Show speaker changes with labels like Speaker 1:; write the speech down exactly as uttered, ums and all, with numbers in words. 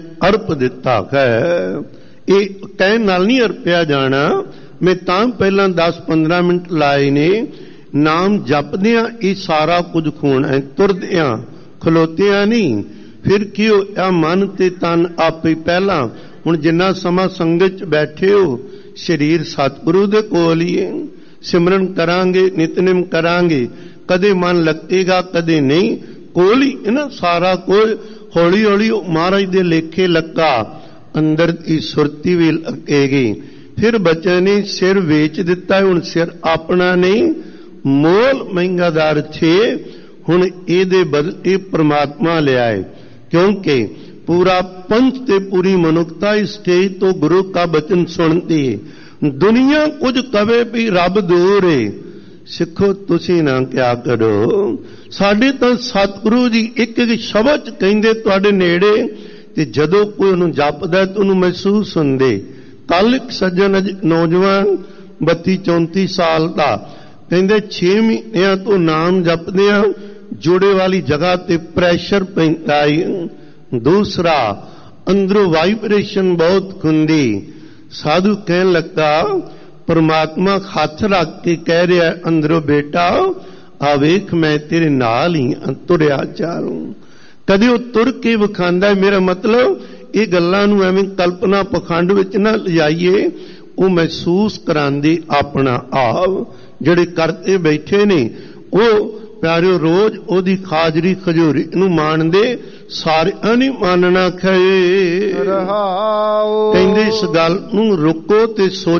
Speaker 1: ਅਰਪ ਦਿੱਤਾ ਹੈ। ਇਹ ਕਹਿਣ ਨਾਲ ਨਹੀਂ ਅਰਪਿਆ ਜਾਣਾ। ਮੈਂ ਤਾਂ ਪਹਿਲਾਂ ਦਸ ਪੰਦਰਾਂ ਮਿੰਟ ਲਾਏ ਨੇ। ਨਾਮ ਜਪਦਿਆਂ ਇਹ ਸਾਰਾ ਕੁਝ ਖੋਣਾ ਹੈ, ਤੁਰਦਿਆਂ ਖਲੋਤਿਆਂ ਨਹੀਂ। ਫਿਰ ਕੀ ਹੋਇਆ, ਮਨ ਤੇ ਤਨ ਆਪੇ ਪਹਿਲਾਂ। ਹੁਣ ਜਿੰਨਾ ਸਮਾਂ ਸੰਗਤ 'ਚ ਬੈਠੇ ਹੋ, ਸਰੀਰ ਸਤਿਗੁਰੂ ਦੇ ਕੋਲ ਹੀ ਹੈ। ਸਿਮਰਨ ਕਰਾਂਗੇ, ਨਿਤਨੇਮ ਕਰਾਂਗੇ, ਕਦੇ ਮਨ ਲੱਗੇਗਾ ਕਦੇ ਨਹੀਂ, ਕੋਲ ਹੀ ਹੈ ਨਾ ਸਾਰਾ ਕੁਝ। ਹੌਲੀ ਹੌਲੀ ਮਹਾਰਾਜ ਦੇ ਲੇਖੇ ਲੱਗਾ, ਅੰਦਰ ਦੀ ਸੁਰਤੀ ਵੀ ਲੱਗੇਗੀ। ਫਿਰ ਬੱਚੇ ਨੇ ਸਿਰ ਵੇਚ ਦਿੱਤਾ, ਹੁਣ ਸਿਰ ਆਪਣਾ ਨਹੀਂ, ਮੋਲ ਮਹਿੰਗਾਦਾਰ ਛੇ। ਹੁਣ ਇਹਦੇ ਬਦਲੇ ਪ੍ਰਮਾਤਮਾ ਲਿਆਏ, ਕਿਉਂਕਿ ਪੂਰਾ ਪੰਥ ਤੇ ਪੂਰੀ ਮਨੁੱਖਤਾ ਇਸ ਸਟੇਜ ਤੋਂ ਗੁਰੂ ਕਾ ਬਚਨ ਸੁਣਦੀ ਹੈ। ਦੁਨੀਆ ਕੁਝ ਕਵੇ ਵੀ ਰੱਬ ਦੂਰ ਏ, ਸਿੱਖੋ ਤੁਸੀਂ ਨਾ ਕਿਆ ਕਰੋ। ਸਾਡੇ ਤਾਂ ਸਤਿਗੁਰੂ ਜੀ ਇੱਕ ਇੱਕ ਸ਼ਬਦ ਕਹਿੰਦੇ ਤੁਹਾਡੇ ਨੇੜੇ, ਤੇ ਜਦੋਂ ਕੋਈ ਉਹਨੂੰ ਜਪਦਾ ਤਾਂ ਉਹਨੂੰ ਮਹਿਸੂਸ ਹੁੰਦੇ। ਕੱਲ ਇੱਕ ਸੱਜਣ ਨੌਜਵਾਨ ਬੱਤੀ ਚੌਂਤੀ ਸਾਲ ਦਾ ਕਹਿੰਦੇ ਛੇ ਮਹੀਨਿਆਂ ਤੋਂ ਨਾਮ ਜਪਦਿਆਂ ਜੋੜੇ ਵਾਲੀ ਜਗ੍ਹਾ ਤੇ ਪ੍ਰੈਸ਼ਰ ਪੈਂਦਾ ਹੈ। ਦੂਸਰਾ ਅੰਦਰੋਂ ਵਾਈਬ੍ਰੇਸ਼ਨ ਬਹੁਤ ਹੁੰਦੀ। ਸਾਧੂ ਕਹਿਣ ਲੱਗਾ, ਪਰਮਾਤਮਾ ਹੱਥ ਰੱਖ ਕੇ ਕਹਿ ਰਿਹਾ ਅੰਦਰੋਂ, ਬੇਟਾ ਆ ਵੇਖ ਮੈਂ ਤੇਰੇ ਨਾਲ ਹੀ ਤੁਰਿਆ ਚਾਲੂ। ਕਦੇ ਉਹ ਤੁਰ ਕੇ ਵਿਖਾਂਦਾ। ਮੇਰਾ ਮਤਲਬ ਇਹ ਗੱਲਾਂ ਨੂੰ ਐਵੇਂ ਕਲਪਨਾ ਪਖੰਡ ਵਿੱਚ ਨਾ ਲਿਜਾਈਏ, ਉਹ ਮਹਿਸੂਸ ਕਰਾਂਦੇ ਆਪਣਾ ਆਪ। ਜਿਹੜੇ ਕਰਤੇ ਬੈਠੇ ਨੇ ਉਹ ਪਿਆਰਿਓ ਰੋਜ਼ ਉਹਦੀ ਖਾਜਰੀ ਖਜੂਰੀ ਨੂੰ ਮਾਣਦੇ, ਸਾਰਿਆਂ ਨਹੀਂ ਮਾਨਣਾ ਖਏ। ਕਹਿੰਦੇ ਇਸ ਗੱਲ ਨੂੰ ਰੁਕੋ ਤੇ ਸੋਚੋ।